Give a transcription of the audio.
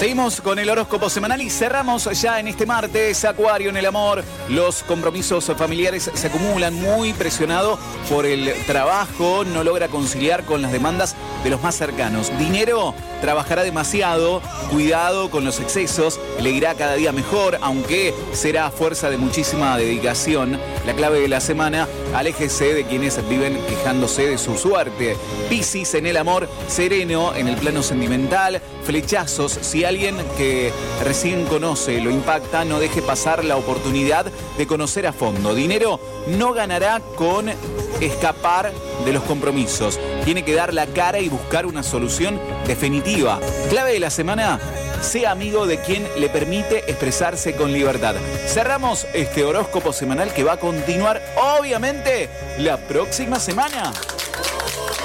Seguimos con el horóscopo semanal y cerramos ya en este martes. Acuario, en el amor, los compromisos familiares se acumulan, muy presionado por el trabajo, no logra conciliar con las demandas de los más cercanos. Dinero, trabajará demasiado, cuidado con los excesos, le irá cada día mejor, aunque será a fuerza de muchísima dedicación. La clave de la semana, aléjese de quienes viven quejándose de su suerte. Piscis, en el amor, sereno en el plano sentimental, flechazos, si alguien que recién conoce lo impacta, no deje pasar la oportunidad de conocer a fondo. Dinero, no ganará con escapar de los compromisos. Tiene que dar la cara y buscar una solución definitiva. Clave de la semana, sea amigo de quien le permite expresarse con libertad. Cerramos este horóscopo semanal que va a continuar, obviamente, la próxima semana.